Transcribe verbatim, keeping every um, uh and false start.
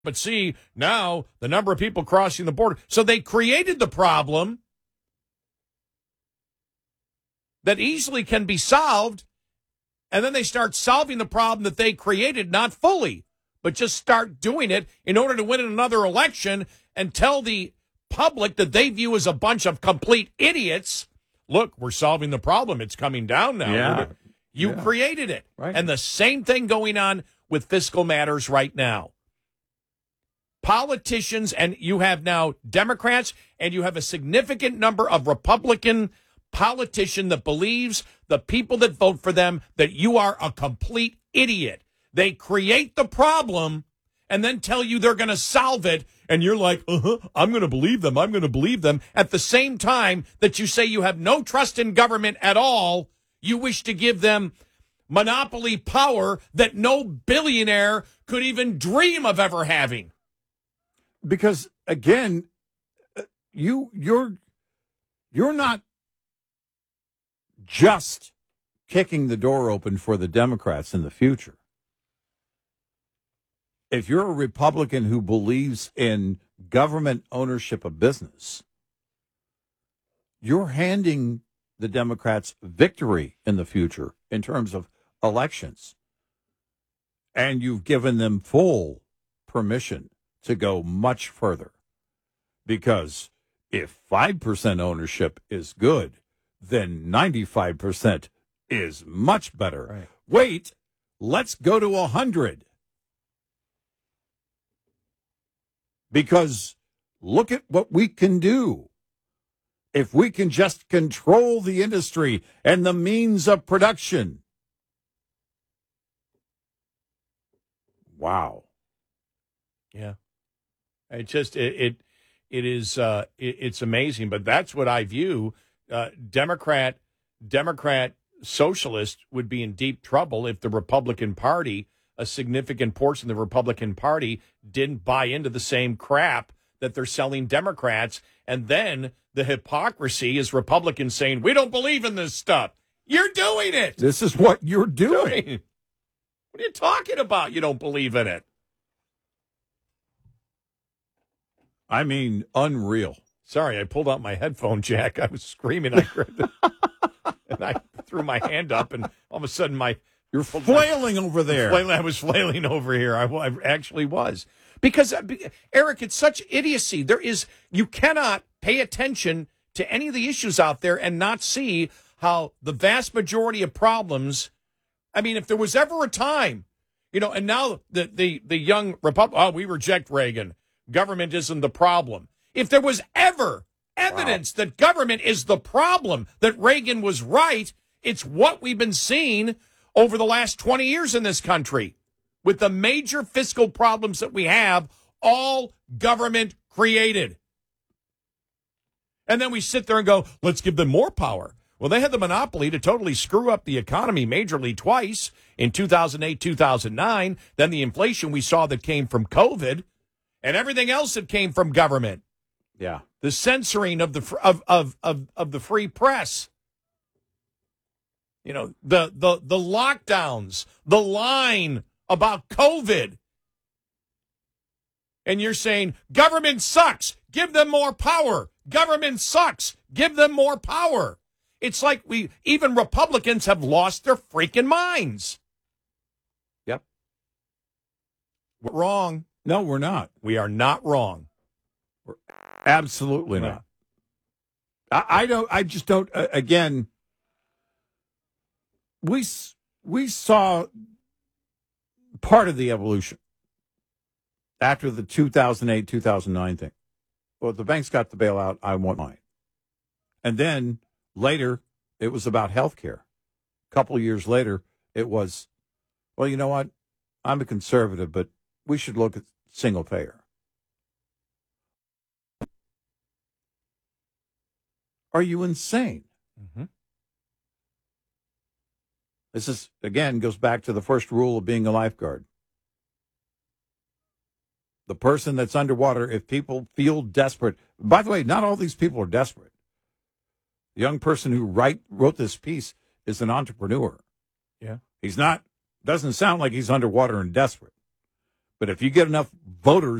But see, now the number of people crossing the border. So they created the problem that easily can be solved, and then they start solving the problem that they created, not fully, but just start doing it in order to win another election and tell the public that they view as a bunch of complete idiots. Look, we're solving the problem. It's coming down now. Yeah. You yeah. created it. Right. And the same thing going on with fiscal matters right now. Politicians, and you have now Democrats, and you have a significant number of Republican politician that believes the people that vote for them that you are a complete idiot. They create the problem and then tell you they're going to solve it, and you're like, uh-huh, I'm going to believe them. I'm going to believe them. At the same time that you say you have no trust in government at all, you wish to give them monopoly power that no billionaire could even dream of ever having. Because again, you you're you're not just kicking the door open for the Democrats in the future. If you're a Republican who believes in government ownership of business, you're handing the Democrats victory in the future in terms of elections. And you've given them full permission to go much further. Because if five percent ownership is good, then ninety-five percent is much better. Right. Wait, let's go to one hundred. Because look at what we can do. If we can just control the industry and the means of production. Wow. Yeah. It just, it, it, it is, uh, it, it's amazing, but that's what I view. Uh, Democrat, Democrat socialist would be in deep trouble if the Republican Party, a significant portion of the Republican Party, didn't buy into the same crap that they're selling Democrats. And then the hypocrisy is Republicans saying, we don't believe in this stuff. You're doing it. This is what you're doing. doing. What are you talking about? You don't believe in it. I mean, unreal. Sorry, I pulled out my headphone jack. I was screaming. I grabbed it, and I threw my hand up, and all of a sudden my... You're flailing my, over there. Flailing, I was flailing over here. I, I actually was. Because, uh, Eric, it's such idiocy. There is... You cannot pay attention to any of the issues out there and not see how the vast majority of problems... I mean, if there was ever a time, you know, and now the, the, the young Republic... Oh, we reject Reagan. Government isn't the problem. If there was ever evidence wow. that government is the problem, that Reagan was right, it's what we've been seeing over the last twenty years in this country. With the major fiscal problems that we have, all government created. And then we sit there and go, let's give them more power. Well, they had the monopoly to totally screw up the economy majorly twice in two thousand eight, two thousand nine. Then the inflation we saw that came from COVID. And everything else that came from government. Yeah. The censoring of the of of of, of the free press. You know, the the the lockdowns, the line about COVID. And you're saying government sucks, give them more power. Government sucks, give them more power. It's like we even Republicans have lost their freaking minds. Yep. We're wrong. No, we're not. We are not wrong. We're absolutely right. not. I, I don't. I just don't. Uh, again, we we saw part of the evolution after the two thousand eight, two thousand nine thing. Well, the banks got the bailout. I want mine. And then later, it was about health care. A couple of years later, it was, well, you know what? I'm a conservative, but we should look at single payer. Are you insane? Mm-hmm. This is, again, goes back to the first rule of being a lifeguard. The person that's underwater, if people feel desperate, by the way, not all these people are desperate. The young person who write, wrote this piece is an entrepreneur. Yeah. He's not, doesn't sound like he's underwater and desperate. But if you get enough voters